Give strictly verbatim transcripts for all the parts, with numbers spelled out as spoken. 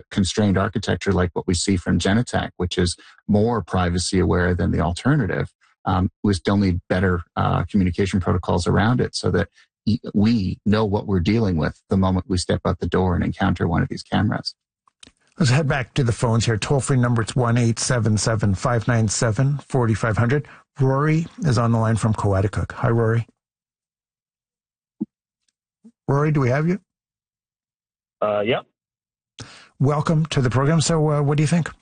constrained architecture like what we see from Genetec, which is more privacy aware than the alternative. Um, we still need better uh, communication protocols around it so that we know what we're dealing with the moment we step out the door and encounter one of these cameras. Let's head back to the phones here. Toll-free number, it's one eight seven seven, five nine seven, four five zero zero. Rory is on the line from Coaticook. Hi, Rory. Rory, do we have you? Uh, yeah. Welcome to the program. So uh, what do you think?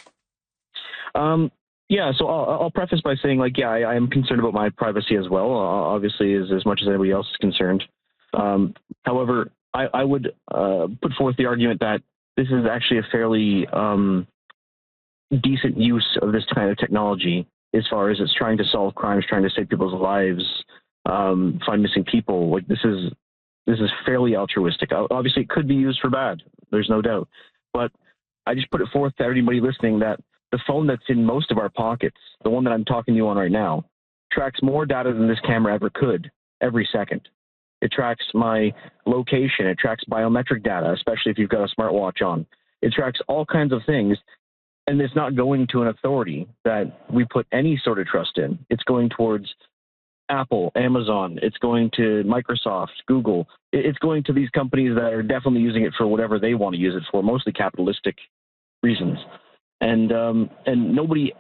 Um, yeah, so I'll, I'll preface by saying, like, yeah, I, I am concerned about my privacy as well, uh, obviously, as, as much as anybody else is concerned. Um, however, I, I would uh, put forth the argument that this is actually a fairly um, decent use of this kind of technology as far as it's trying to solve crimes, trying to save people's lives, um, find missing people. Like, this is this is fairly altruistic. Obviously, it could be used for bad. There's no doubt. But I just put it forth to everybody listening that the phone that's in most of our pockets, the one that I'm talking to you on right now, tracks more data than this camera ever could every second. It tracks my location. It tracks biometric data, especially if you've got a smartwatch on. It tracks all kinds of things, and it's not going to an authority that we put any sort of trust in. It's going towards Apple, Amazon. It's going to Microsoft, Google. It's going to these companies that are definitely using it for whatever they want to use it for, mostly capitalistic reasons. And um, and nobody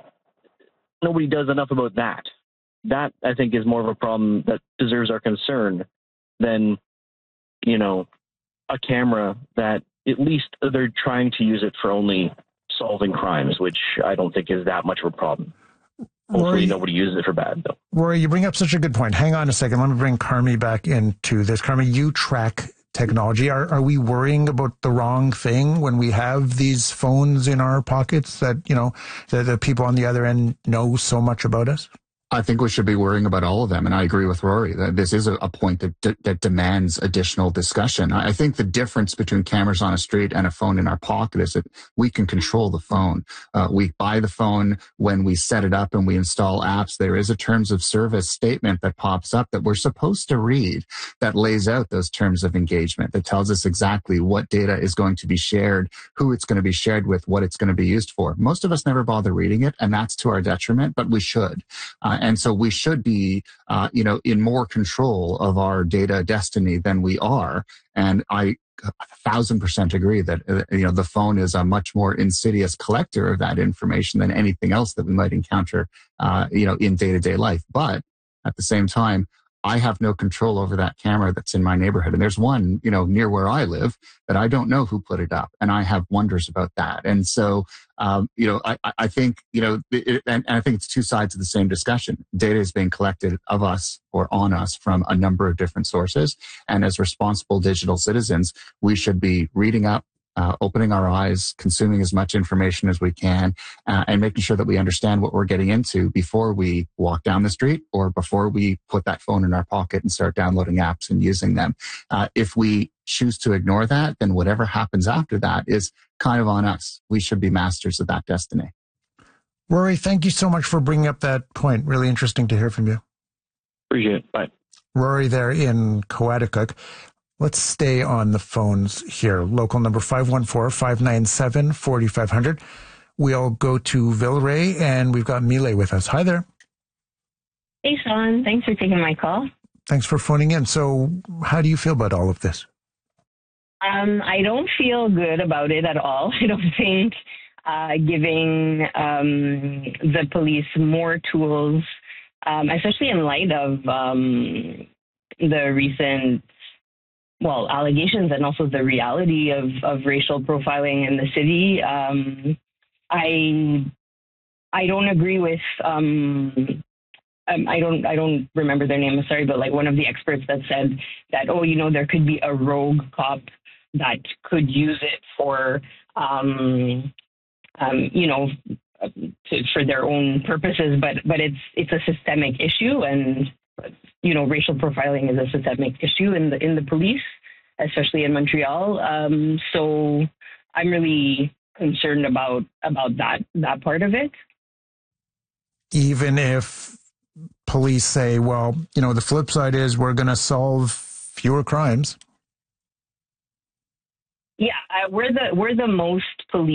nobody does enough about that. That, I think, is more of a problem that deserves our concern than, you know, a camera that at least they're trying to use it for only solving crimes, which I don't think is that much of a problem. Hopefully Rory, nobody uses it for bad, though. Rory, you bring up such a good point. Hang on a second. Let me bring Carmi back into this. Carmi, you track technology. Are, are we worrying about the wrong thing when we have these phones in our pockets that, you know, the, the people on the other end know so much about us? I think we should be worrying about all of them. And I agree with Rory that this is a, a point that d- that demands additional discussion. I think the difference between cameras on a street and a phone in our pocket is that we can control the phone. Uh, we buy the phone when we set it up and we install apps. There is a terms of service statement that pops up that we're supposed to read that lays out those terms of engagement, that tells us exactly what data is going to be shared, who it's going to be shared with, what it's going to be used for. Most of us never bother reading it, and that's to our detriment, but we should. Uh, And so we should be, uh, you know, in more control of our data destiny than we are. And I a thousand percent agree that, uh, you know, the phone is a much more insidious collector of that information than anything else that we might encounter, uh, you know, in day-to-day life. But at the same time, I have no control over that camera that's in my neighborhood. And there's one, you know, near where I live that I don't know who put it up. And I have wonders about that. And so, um, you know, I, I think, you know, it, and I think it's two sides of the same discussion. Data is being collected of us or on us from a number of different sources. And as responsible digital citizens, we should be reading up, Uh, opening our eyes, consuming as much information as we can, uh, and making sure that we understand what we're getting into before we walk down the street or before we put that phone in our pocket and start downloading apps and using them. Uh, if we choose to ignore that, then whatever happens after that is kind of on us. We should be masters of that destiny. Rory, thank you so much for bringing up that point. Really interesting to hear from you. Appreciate it. Bye. Rory there in Coaticook. Let's stay on the phones here. Local number five one four, five nine seven, four five zero zero. We'll go to Villeray, and we've got Mile with us. Hi there. Hey, Sean. Thanks for taking my call. Thanks for phoning in. So how do you feel about all of this? Um, I don't feel good about it at all. I don't think uh, giving um, the police more tools, um, especially in light of um, the recent well, allegations and also the reality of, of racial profiling in the city. Um, I I don't agree with um, um, I don't I don't remember their name. I'm sorry, but like one of the experts that said that, oh, you know, there could be a rogue cop that could use it for um, um, you know to, for their own purposes, but but it's it's a systemic issue, and you know, racial profiling is a systemic issue in the in the police, especially in Montreal. Um, so I'm really concerned about about that that part of it. Even if police say, well, you know, the flip side is we're going to solve fewer crimes. Yeah, uh, we're the we're the most police